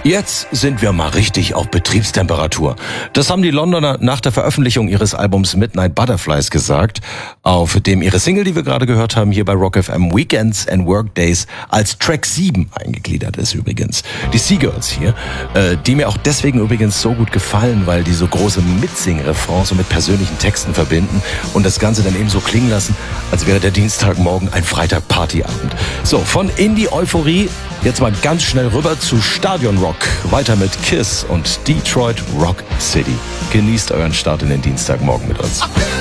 Jetzt sind wir mal richtig auf Betriebstemperatur. Das haben die Londoner nach der Veröffentlichung ihres Albums Midnight Butterflies gesagt, auf dem ihre Single, die wir gerade gehört haben, hier bei Rock FM, Weekends and Workdays, als Track 7 eingegliedert ist übrigens. Die Seagirls hier, die mir auch deswegen übrigens so gut gefallen, weil die so große Mitsing-Refrains so mit persönlichen Texten verbinden und das Ganze dann eben so klingen lassen, als wäre der Dienstagmorgen ein Freitag-Partyabend. So, von Indie-Euphorie jetzt mal ganz schnell rüber zu Stadion Rock. Weiter mit Kiss und Detroit Rock City. Genießt euren Start in den Dienstagmorgen mit uns.